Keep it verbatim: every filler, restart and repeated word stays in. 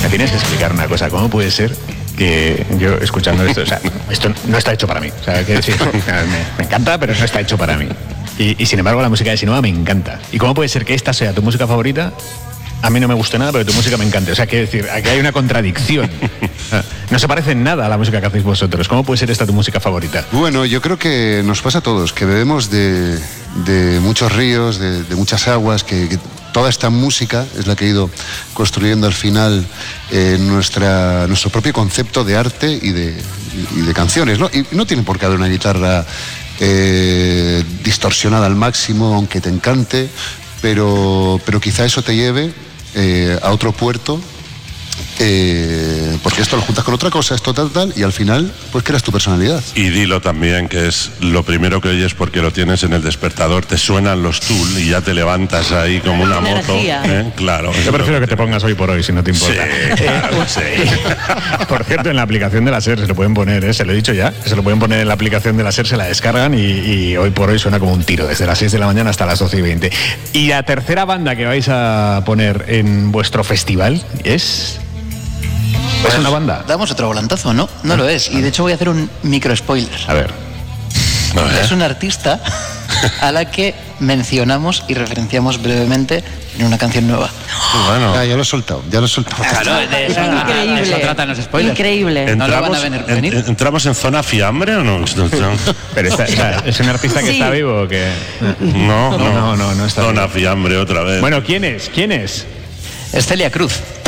Me tienes que explicar una cosa. ¿Cómo puede ser que yo, escuchando esto, o sea, esto no está hecho para mí? O sea, quiero decir, me, me encanta, pero no está hecho para mí. Y, y sin embargo, la música de Sinova me encanta. ¿Y cómo puede ser que esta sea tu música favorita? A mí no me gusta nada, pero tu música me encanta. O sea, quiero decir, aquí hay una contradicción. No se parece en nada a la música que hacéis vosotros. ¿Cómo puede ser esta tu música favorita? Bueno, yo creo que nos pasa a todos, que bebemos de, de muchos ríos, de, de muchas aguas, que, que toda esta música es la que ha ido construyendo al final eh, nuestra, nuestro propio concepto de arte y de, y de canciones, ¿no? Y no tiene por qué haber una guitarra eh, distorsionada al máximo, aunque te encante, pero, pero quizá eso te lleve eh, a otro puerto. Eh, porque esto lo juntas con otra cosa, esto tal, tal, y al final, pues creas tu personalidad. Y dilo también, que es lo primero que oyes porque lo tienes en el despertador, te suenan los Tool y ya te levantas ahí como una moto. ¿eh? Claro. Yo prefiero que te pongas hoy por hoy, si no te importa. Sí, claro, sí. Por cierto, en la aplicación de la SER se lo pueden poner, ¿eh? Se lo he dicho ya, se lo pueden poner en la aplicación de la SER, se la descargan y, y hoy por hoy suena como un tiro, desde las seis de la mañana hasta las doce y veinte. Y la tercera banda que vais a poner en vuestro festival es... ¿Es una banda? Damos otro volantazo, ¿no? No lo es. Y de hecho voy a hacer un micro spoiler. A ver. A ver. Es una artista a la que mencionamos y referenciamos brevemente en una canción nueva. Bueno. Ah, ya lo he soltado, ya lo he soltado. Claro, de eso, Increíble. de eso tratan los spoilers. Increíble. No lo van ¿Entramos, a venir- en- venir. en- ¿Entramos en zona fiambre o no? Pero esta, o sea, ¿es un artista que Sí. está vivo o qué? No, No, no, no, no está Zona bien. fiambre otra vez. Bueno, ¿quién es? ¿Quién es? Es Celia Cruz.